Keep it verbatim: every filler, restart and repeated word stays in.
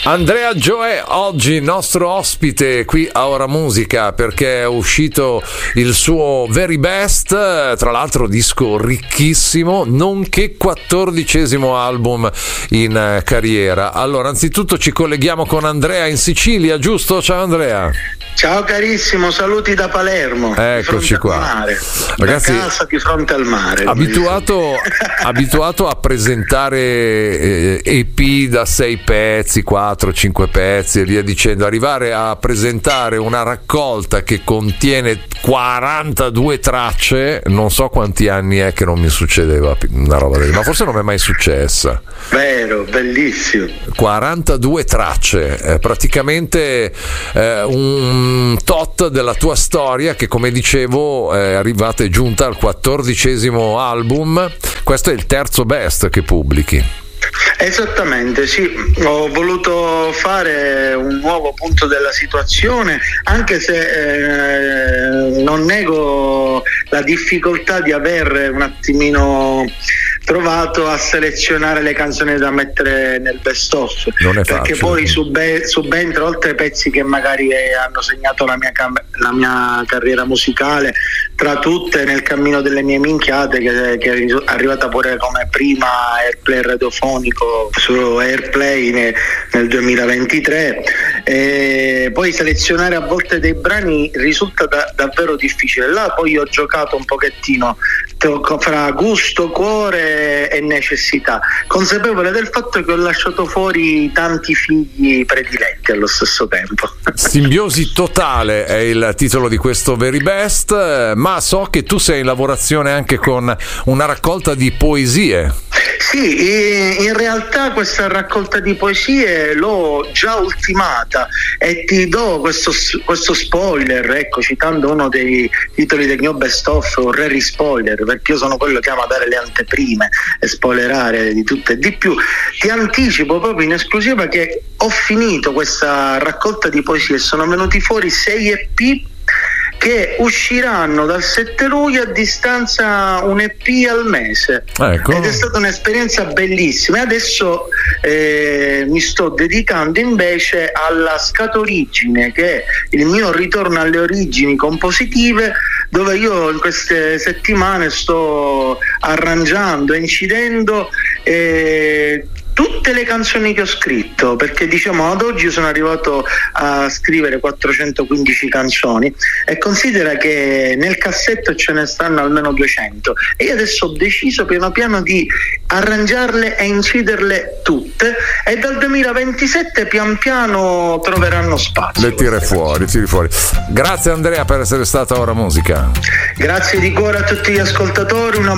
Andrea Gioè, oggi nostro ospite qui a Ora Musica, perché è uscito il suo Very Best, tra l'altro disco ricchissimo, nonché quattordicesimo album in carriera. Allora, anzitutto ci colleghiamo con Andrea in Sicilia, giusto? Ciao Andrea. Ciao carissimo, saluti da Palermo. Eccoci qua. Mare, ragazzi, da casa di fronte al mare. Abituato, abituato a presentare eh, E P da sei pezzi, quattro, cinque pezzi e via dicendo, arrivare a presentare una raccolta che contiene quarantadue tracce, non so quanti anni è che non mi succedeva una roba del, ma forse non mi è mai successa. Vero, bellissimo. quarantadue tracce, eh, praticamente eh, un tot della tua storia che, come dicevo, è arrivata e giunta al quattordicesimo album. Questo è il terzo best che pubblichi. Esattamente, sì, ho voluto fare un nuovo punto della situazione, anche se eh, non nego la difficoltà di aver un attimino trovato a selezionare le canzoni da mettere nel best of, non è perché facile. Poi sube- subentra, oltre ai pezzi che magari hanno segnato la mia, cam- la mia carriera musicale, tra tutte Nel cammino delle mie minchiate, che, che è arrivata pure come prima airplay radiofonico su Airplay ne, nel duemilaventitré. E poi selezionare a volte dei brani risulta da, davvero difficile. Là poi ho giocato un pochettino fra gusto, cuore e necessità, consapevole del fatto che ho lasciato fuori tanti figli prediletti allo stesso tempo. Simbiosi totale è il titolo di questo Very Best, ma so che tu sei in lavorazione anche con una raccolta di poesie. Sì, in realtà questa raccolta di poesie l'ho già ultimata e ti do questo, questo spoiler, ecco, citando uno dei titoli del mio best of, un rare spoiler, perché io sono quello che ama dare le anteprime e spoilerare di tutto e di più. Ti anticipo proprio in esclusiva che ho finito questa raccolta di poesie e sono venuti fuori sei E P che usciranno dal sette luglio, a distanza un E P al mese. Ecco. Ed è stata un'esperienza bellissima. E adesso eh, mi sto dedicando invece alla Scatorigine, che è il mio ritorno alle origini compositive, dove io in queste settimane sto arrangiando e incidendo eh, tutte le canzoni che ho scritto, perché diciamo ad oggi sono arrivato a scrivere quattrocentoquindici canzoni e considera che nel cassetto ce ne stanno almeno duecento e io adesso ho deciso piano piano di arrangiarle e inciderle tutte e dal duemilaventisette pian piano troveranno spazio. Le tiri fuori, tiri fuori. Grazie Andrea per essere stata a Ora Musica. Grazie di cuore a tutti gli ascoltatori, una